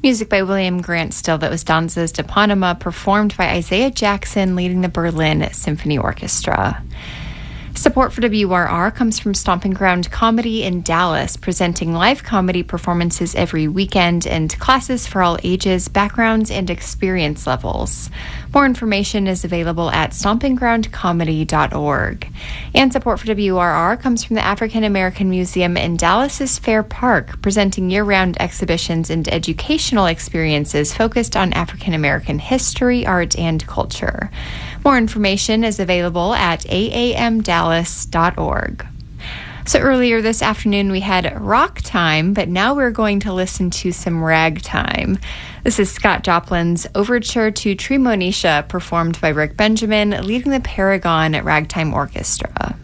Music by William Grant Still. That was Danzas de Panama, performed by Isaiah Jackson, leading the Berlin Symphony Orchestra. Support for WRR comes from Stomping Ground Comedy in Dallas, presenting live comedy performances every weekend and classes for all ages, backgrounds, and experience levels. More information is available at stompinggroundcomedy.org. And support for WRR comes from the African American Museum in Dallas's Fair Park, presenting year-round exhibitions and educational experiences focused on African American history, art, and culture. More information is available at aamdallas.org. So earlier this afternoon we had rock time, but now we're going to listen to some ragtime. This is Scott Joplin's Overture to Tremonisha, performed by Rick Benjamin, leading the Paragon Ragtime Orchestra.